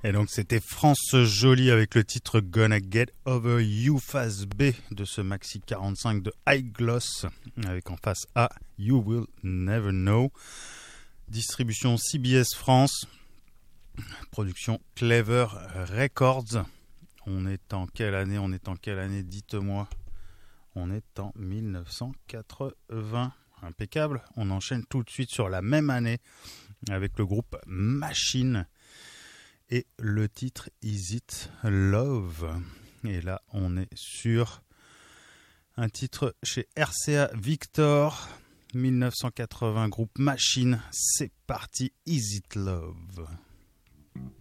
Et donc c'était France Jolie avec le titre Gonna Get Over You Phase B de ce maxi 45 de High Gloss avec en face A You Will Never Know. Distribution CBS France, production Clever Records. On est en quelle année, dites-moi. On est en 1980. Impeccable. On enchaîne tout de suite sur la même année avec le groupe Machine et le titre Is It Love. Et là, on est sur un titre chez RCA Victor, 1980, groupe Machine. C'est parti, Is It Love.